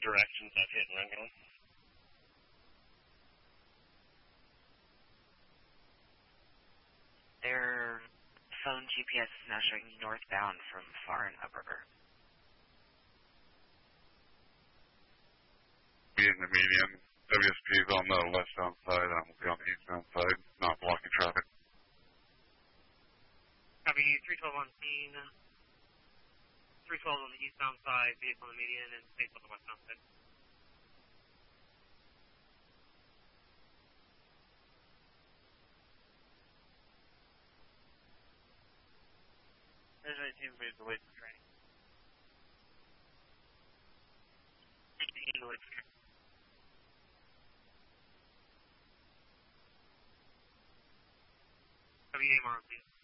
directions of hit and run going? Their phone GPS is now showing northbound from Far and Upriver. Be in the median. WSP is on the westbound side. I'm be on the eastbound side, not blocking traffic. Copy 312 on scene. 312 on the eastbound side, vehicle on the median, and space on the westbound side. There's 18 moved away from training. 18 away from training. Copy AMR on scene.